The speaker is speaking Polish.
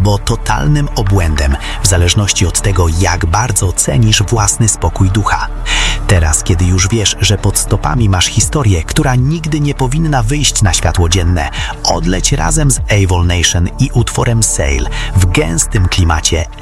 albo totalnym obłędem, w zależności od tego, jak bardzo cenisz własny spokój ducha. Teraz, kiedy już wiesz, że pod stopami masz historię, która nigdy nie powinna wyjść na światło dzienne, odleć razem z Avon Nation i utworem Sail w gęstym klimacie